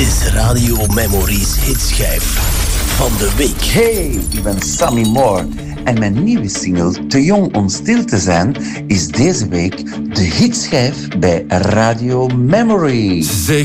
is Radio Memories hitschijf van de week. Hey, ik ben Sammy Moore en mijn nieuwe single Te Jong om Stil te Zijn is deze week de hitschijf bij Radio Memory.